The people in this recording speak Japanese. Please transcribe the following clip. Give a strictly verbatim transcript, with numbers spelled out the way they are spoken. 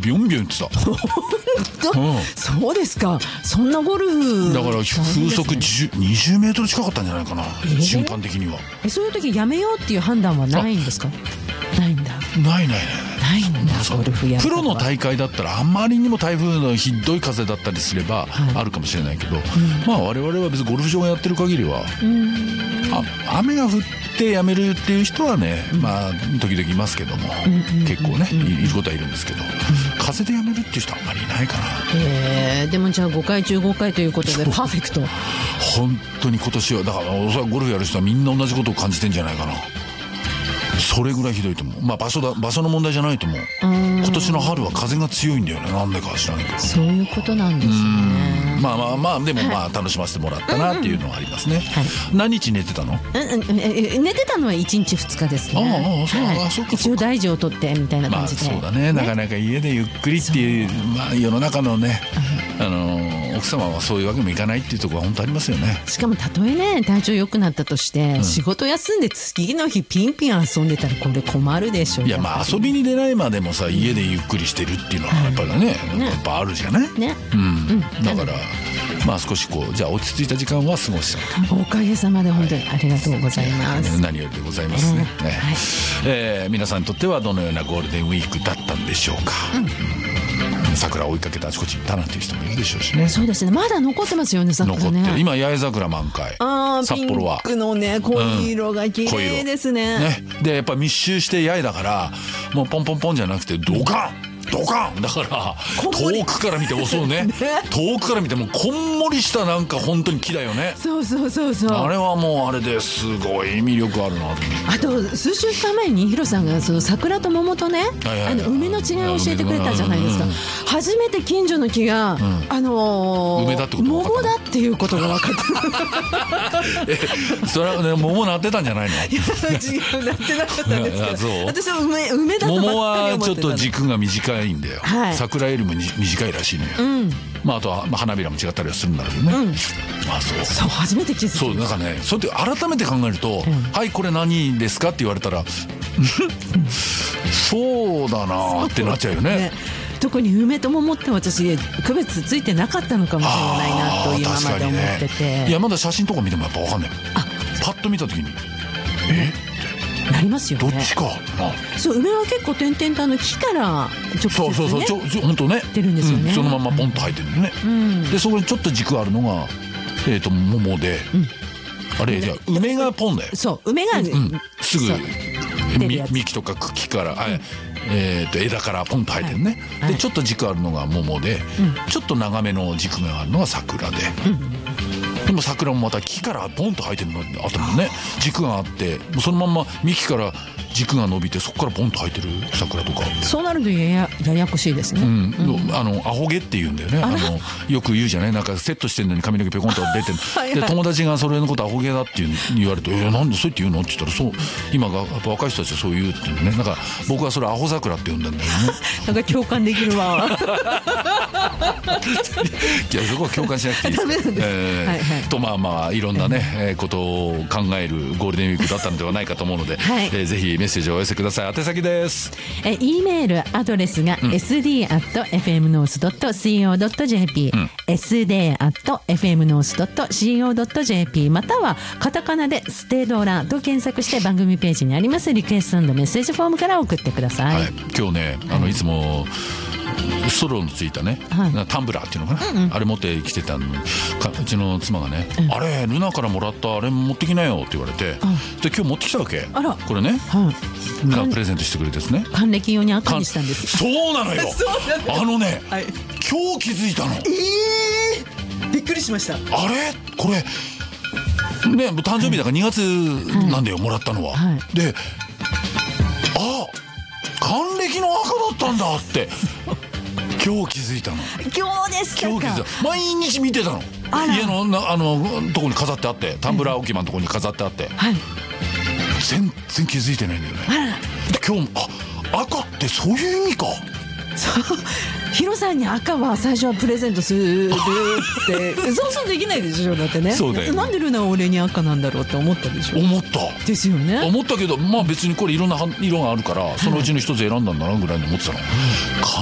ビョンビョンって言ってた、うん、 そうですか。そんなゴルフだから風速にじゅうメートル近かったんじゃないかな、えー、瞬間的には。 えそういう時やめようっていう判断はないんですか？ないんだ。 ないないないないんだ。ゴルフやプロの大会だったらあまりにも台風のひどい風だったりすればあるかもしれないけど、はい、まあ我々は別にゴルフ場がやってる限りは、うん、あ雨が降ってやめるっていう人はね、うん、まあ時々いますけども、うん、結構ね、うん、いることはいるんですけど、うん、風でやめるっていう人はあんまりいないかな。 えー、でもじゃあごかい中ごかいということでパーフェクト。 本当に今年はだからおそらくゴルフやる人はみんな同じことを感じてんじゃないかな。それぐらいひどいと思う。まあ場所だ場所の問題じゃないと思う。今年の春は風が強いんだよね。なんでかは知らないけど。 そういうことなんですね。 まあまあまあでもまあ楽しませてもらったなっていうのはありますね。はい、何日寝てたの？ うん、寝てたのはいちにちふつかですね。ああ、そう、はい、あ、そうかそうか。一応大事を取ってみたいな感じで。 まあそうだね。なかなか家でゆっくりっていう、まあ世の中のね、あの奥様はそういうわけにもいかないっていうところは本当ありますよね。 しかもたとえね体調良くなったとして、うん、仕事休んで次の日ピンピン遊んでたらこれ困るでしょう。 いやまあ遊びに出ないまでもさ家でゆっくりしてるっていうのはやっぱりね、うん、やっぱあるじゃない。ね。うん。だからまあ少しこうじゃあ落ち着いた時間は過ごした。 おかげさまで本当にありがとうございます。 はい、何よりでございますね。うん、ね、はい、えー、皆さんにとってはどのようなゴールデンウィークだったんでしょうか。うん桜を追いかけてあちこち行ったなんていう人もいるでしょうしね。 そうですね。まだ残ってますよね桜ね。残ってる。 今八重桜満開。あ札幌はピンクのね濃い色が綺麗ですね。うん、ねでやっぱ密集して八重だからもうポンポンポンじゃなくてドカンドカンだから遠くから見てもそうね遠くから見てもこんもりしたなんか本当に木だよね。 そうそうそうそう。 あれはもうあれですごい魅力あるな。 あと数週間前にヒロさんがその桜と桃とね、はいはいはい、あの梅の違いを教えてくれたじゃないですか。初めて近所の木が、うん、あのー、 梅だってこと桃だっていうことが分かったえそれはね桃なってたんじゃないの？いや違うなってなかったんですけど私は梅梅だとばっかり思ってた。 桃はちょっと軸が短いんだよ、はい、桜よりも短いらしいのよ、うん、まああとは、まあ、花びらも違ったりはするんだけどね、うん、あそうそう初めて気づいた。 そうなんかねそうやって改めて考えると、うん、はいこれ何ですかって言われたらそうだなってなっちゃうよね。 特に梅と桃って私区別ついてなかったのかもしれないなと今まで思ってて、 ね、いやまだ写真とか見てもやっぱ分かんない。あパッと見た時にえなりますよね。 どっちか。 あそう梅は結構点々とあの木から直接ねそうそうそうちょちょ本当ね出るんですよね、 うん、そのままポンと生えてるのね、うん、でそこにちょっと軸あるのがえっ、ー、と桃で、うん、あれじゃあ梅がポンだよ。 そう梅が、うん、 すぐ幹とか茎から、うん、えー、と枝からポンと生えてるね、はい、でちょっと軸あるのが桃で、うん、ちょっと長めの軸があるのが桜で、うん、でも桜もまた木からポンと生えてるのあったもんね。軸があってそのまんま幹から軸が伸びてそこからポンと生えてる桜とか。 そうなるとやや、ややこしいですね、うんうん、あのアホ毛って言うんだよね。あのよく言うじゃないなんかセットしてるのに髪の毛ペコンと出てるはい、はい、で友達がそれのことアホ毛だって言われて「えー、なんでそうやって言うの?」って言ったらそう今がやっぱ若い人たちはそう言うっていうね。なんか僕はそれアホ桜って呼んだんだよねなんか共感できるわいやそこは共感しなくていいです、えーはいはい、とまあまあいろんなね、えー、ことを考えるゴールデンウィークだったのではないかと思うので、はいえー、ぜひメッセージをお寄せください。宛先です。 え E メールアドレスが、うん、エスディー アット エフエムノース ドット シーオー ドット ジェーピー、うん、エスディー アット エフエムノース ドット シーオー ドット ジェーピー またはカタカナでステドラと検索して番組ページにありますリクエスト&メッセージフォームから送ってください。はい、 今日ねあの、はい、いつもストローのついたね、はい、タンブラーっていうのかな、うんうん、あれ持ってきてたのにうちの妻がね、うん、あれルナからもらったあれ持ってきなよって言われて、うん、で今日持ってきたわけ。あらこれね、はい、ルナプレゼントしてくれてですね還暦用に赤にしたんです。 そうなのよあのね、はい、今日気づいたの。 えー、びっくりしました。 あれこれね誕生日だからにがつなんだよ、はい、もらったのは、はい、であ還暦の赤だったんだって今日気づいたの。 今日ですか。今日気づいた。毎日見てたの。家のなあのとこに飾ってあってタンブラー置き場のとこに飾ってあって、はい、全然気づいてないんだよね。で今日あ赤ってそういう意味か。 そうヒロさんに赤は最初はプレゼントするってそうそうできないでしょだってね。そうだよ。なんでルナは俺に赤なんだろうって思ったでしょ。 思ったですよね。 思ったけどまあ別にこれいろんな色があるからそのうちの一つ選んだんだなぐらいに思ってたの、うん